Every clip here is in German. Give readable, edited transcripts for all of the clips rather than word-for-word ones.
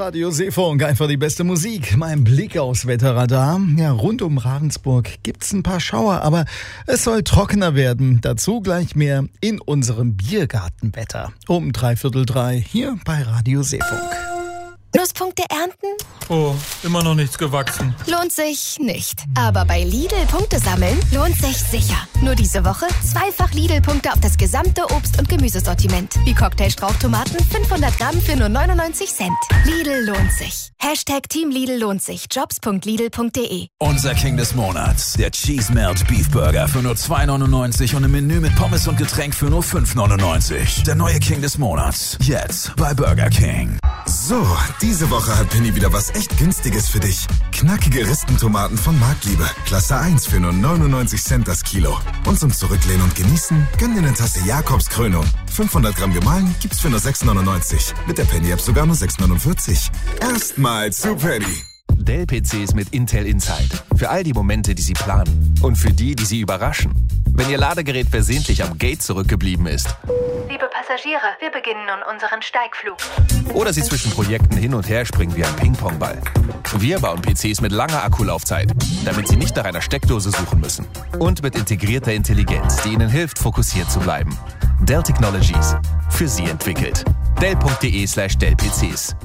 Radio Seefunk, einfach die beste Musik. Mein Blick aufs Wetterradar. Ja, rund um Ravensburg gibt's ein paar Schauer, aber es soll trockener werden. Dazu gleich mehr in unserem Biergartenwetter. Um 2:45 hier bei Radio Seefunk. Pluspunkte ernten? Oh, immer noch nichts gewachsen. Lohnt sich nicht. Aber bei Lidl Punkte sammeln lohnt sich sicher. Nur diese Woche zweifach Lidl-Punkte auf das gesamte Obst- und Gemüsesortiment. Wie Cocktailstrauchtomaten 500 Gramm für nur 99 Cent. Lidl lohnt sich. #Team Lidl lohnt sich. Jobs.lidl.de. Unser King des Monats. Der Cheese Melt Beef Burger für nur 2,99 und ein Menü mit Pommes und Getränk für nur 5,99. Der neue King des Monats. Jetzt bei Burger King. So, diese Woche hat Penny wieder was echt Günstiges für dich. Knackige Ristentomaten von Marktliebe. Klasse 1 für nur 99 Cent das Kilo. Und zum Zurücklehnen und Genießen, gönn dir eine Tasse Jakobs Krönung. 500 Gramm gemahlen gibt's für nur 6,99. Mit der Penny-App sogar nur 6,49. Erstmal zu Penny. Dell-PCs mit Intel Inside. Für all die Momente, die Sie planen. Und für die Sie überraschen. Wenn Ihr Ladegerät versehentlich am Gate zurückgeblieben ist. Liebe Passagiere, wir beginnen nun unseren Steigflug. Oder Sie zwischen Projekten hin und her springen wie ein Ping-Pong-Ball. Wir bauen PCs mit langer Akkulaufzeit, damit Sie nicht nach einer Steckdose suchen müssen. Und mit integrierter Intelligenz, die Ihnen hilft, fokussiert zu bleiben. Dell Technologies. Für Sie entwickelt. Dell.de/Dell-PCs.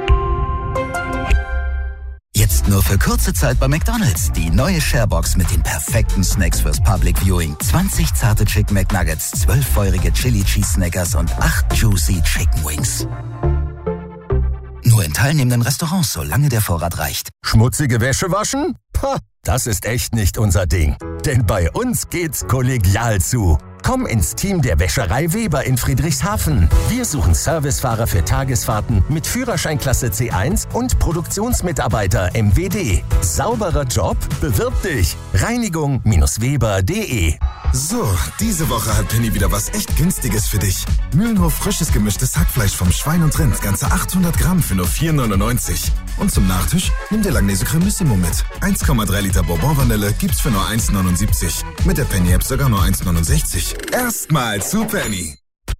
Jetzt nur für kurze Zeit bei McDonald's. Die neue Sharebox mit den perfekten Snacks fürs Public Viewing. 20 zarte Chicken McNuggets, 12 feurige Chili Cheese Snackers und 8 juicy Chicken Wings. Nur in teilnehmenden Restaurants, solange der Vorrat reicht. Schmutzige Wäsche waschen? Pah, das ist echt nicht unser Ding. Denn bei uns geht's kollegial zu. Komm ins Team der Wäscherei Weber in Friedrichshafen. Wir suchen Servicefahrer für Tagesfahrten mit Führerscheinklasse C1 und Produktionsmitarbeiter MWD. Sauberer Job? Bewirb dich. Reinigung-weber.de. So, diese Woche hat Penny wieder was echt Günstiges für dich. Mühlenhof frisches gemischtes Hackfleisch vom Schwein und Rind, ganze 800 Gramm für nur 4,99. Und zum Nachtisch nimm dir Langnese Cremissimo mit. 1,3 Liter Bourbon-Vanille gibt's für nur 1,79. Mit der Penny-App sogar nur 1,69. Erstmal zu Penny.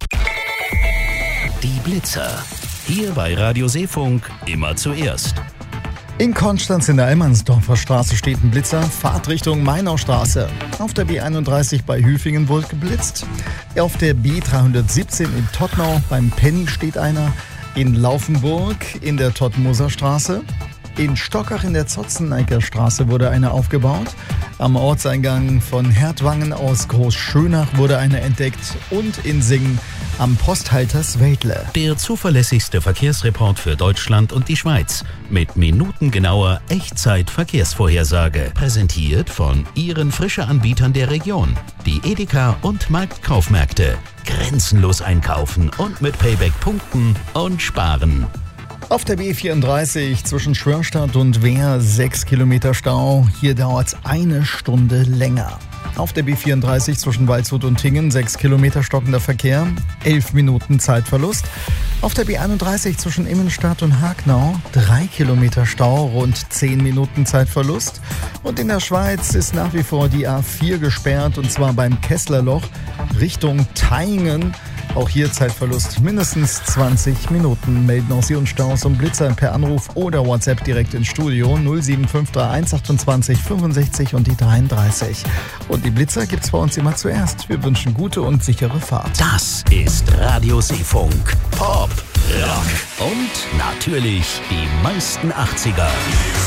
Die Blitzer. Hier bei Radio Seefunk immer zuerst. In Konstanz in der Allmannsdorfer Straße steht ein Blitzer, Fahrtrichtung Mainaustraße. Auf der B31 bei Hüfingen wurde geblitzt. Auf der B317 in Tottnau beim Penny steht einer. In Laufenburg in der Tottmoser Straße. In Stockach in der Zotzeneiker Straße wurde eine aufgebaut. Am Ortseingang von Hertwangen aus Großschönach wurde eine entdeckt. Und in Singen am Posthalters Wedle. Der zuverlässigste Verkehrsreport für Deutschland und die Schweiz. Mit minutengenauer Echtzeit-Verkehrsvorhersage. Präsentiert von Ihren Frische-Anbietern der Region. Die Edeka und Marktkaufmärkte. Grenzenlos einkaufen und mit Payback punkten und sparen. Auf der B34 zwischen Schwörstadt und Wehr 6 Kilometer Stau. Hier dauert es eine Stunde länger. Auf der B34 zwischen Waldshut und Tingen 6 Kilometer stockender Verkehr, 11 Minuten Zeitverlust. Auf der B31 zwischen Immenstadt und Hagnau 3 Kilometer Stau, rund 10 Minuten Zeitverlust. Und in der Schweiz ist nach wie vor die A4 gesperrt, und zwar beim Kesslerloch Richtung Taingen. Auch hier Zeitverlust mindestens 20 Minuten. Melden auch Sie uns Staus und Blitzer per Anruf oder WhatsApp direkt ins Studio 07531 28 65 und die 33. Und die Blitzer gibt's bei uns immer zuerst. Wir wünschen gute und sichere Fahrt. Das ist Radio Seefunk. Pop, Rock und natürlich die meisten 80er.